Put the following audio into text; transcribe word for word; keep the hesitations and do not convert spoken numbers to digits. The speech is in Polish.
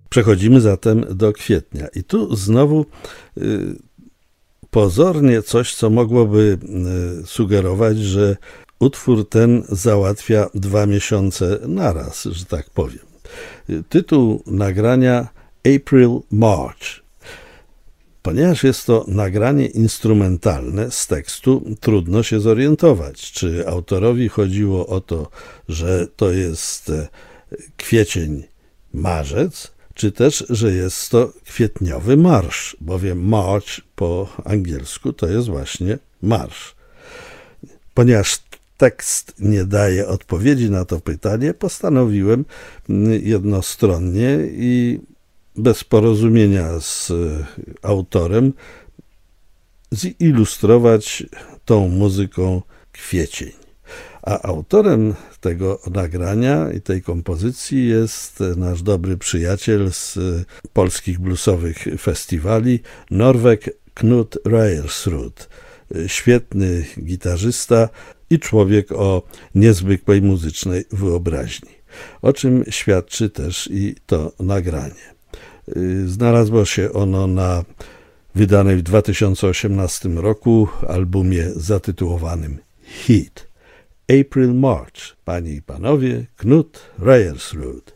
Przechodzimy zatem do kwietnia i tu znowu y, pozornie coś, co mogłoby y, sugerować, że utwór ten załatwia dwa miesiące naraz, że tak powiem. Y, tytuł nagrania April March. Ponieważ jest to nagranie instrumentalne z tekstu, trudno się zorientować, czy autorowi chodziło o to, że to jest kwiecień, marzec, czy też, że jest to kwietniowy marsz, bowiem march po angielsku to jest właśnie marsz. Ponieważ tekst nie daje odpowiedzi na to pytanie, postanowiłem jednostronnie i bez porozumienia z autorem zilustrować tą muzyką kwiecień. A autorem tego nagrania i tej kompozycji jest nasz dobry przyjaciel z polskich bluesowych festiwali, Norweg Knut Reiersrud. Świetny gitarzysta i człowiek o niezwykłej muzycznej wyobraźni, o czym świadczy też i to nagranie. Znalazło się ono na wydanej w dwa tysiące osiemnastym roku albumie zatytułowanym Hit. April March. Panie i panowie, Knut Reiersrud.